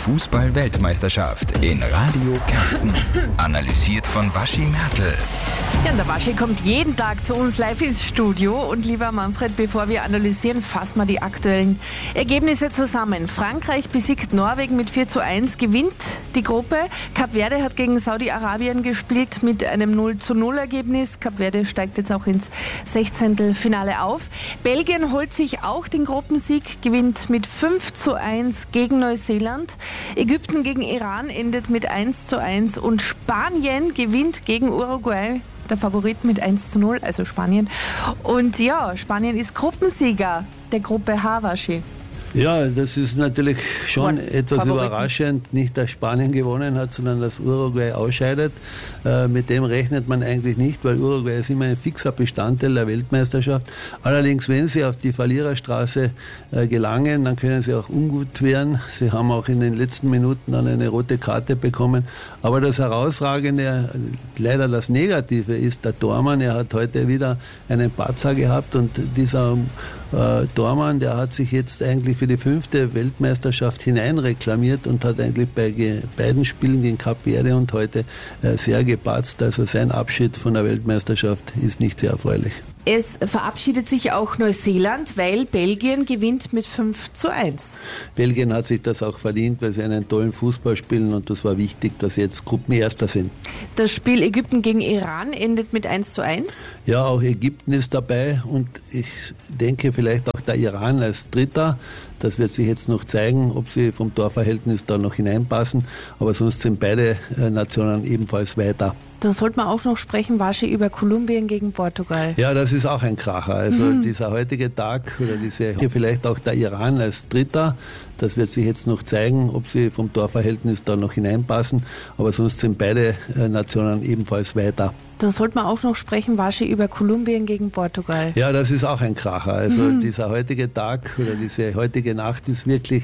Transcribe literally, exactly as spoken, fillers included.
Fußball-Weltmeisterschaft in Radio Kärnten. Analysiert von Waschi Mertl. Ja, und der Waschi kommt jeden Tag zu uns live ins Studio. Und lieber Manfred, bevor wir analysieren, fassen wir die aktuellen Ergebnisse zusammen. Frankreich besiegt Norwegen mit vier zu eins, gewinnt die Gruppe. Kap Verde hat gegen Saudi-Arabien gespielt mit einem null zu null Ergebnis. Kap Verde steigt jetzt auch ins Sechzehntelfinale auf. Belgien holt sich auch den Gruppensieg, gewinnt mit fünf zu eins gegen Neuseeland. Ägypten gegen Iran endet mit eins zu eins und Spanien gewinnt gegen Uruguay. Der Favorit mit eins zu null, also Spanien. Und ja, Spanien ist Gruppensieger der Gruppe H, Waschi. Ja, das ist natürlich schon What? etwas Favoriten. Überraschend. Nicht, dass Spanien gewonnen hat, sondern dass Uruguay ausscheidet. Äh, mit dem rechnet man eigentlich nicht, weil Uruguay ist immer ein fixer Bestandteil der Weltmeisterschaft. Allerdings, wenn sie auf die Verliererstraße äh, gelangen, dann können sie auch ungut werden. Sie haben auch in den letzten Minuten dann eine rote Karte bekommen. Aber das Herausragende, leider das Negative, ist der Thormann. Er hat heute wieder einen Patzer gehabt und dieser äh, Thormann, der hat sich jetzt eigentlich für die fünfte Weltmeisterschaft hineinreklamiert und hat eigentlich bei ge- beiden Spielen gegen Kap Verde und heute äh, sehr gepatzt. Also sein Abschied von der Weltmeisterschaft ist nicht sehr erfreulich. Es verabschiedet sich auch Neuseeland, weil Belgien gewinnt mit fünf zu eins. Belgien hat sich das auch verdient, weil sie einen tollen Fußball spielen und das war wichtig, dass sie jetzt Gruppenerster sind. Das Spiel Ägypten gegen Iran endet mit eins zu eins. Ja, auch Ägypten ist dabei und ich denke vielleicht auch der Iran als Dritter. Das wird sich jetzt noch zeigen, ob sie vom Torverhältnis da noch hineinpassen. Aber sonst sind beide Nationen ebenfalls weiter. Da sollte man auch noch sprechen, Waschi, über Kolumbien gegen Portugal. Ja, das ist auch ein Kracher. Also mhm. dieser heutige Tag oder diese vielleicht auch der Iran als Dritter. Das wird sich jetzt noch zeigen, ob sie vom Torverhältnis da noch hineinpassen. Aber sonst sind beide Nationen ebenfalls weiter. Da sollte man auch noch sprechen, Waschi, über Kolumbien gegen Portugal. Ja, das ist auch ein Kracher. Also mhm. dieser heutige Tag oder diese heutige Nacht ist wirklich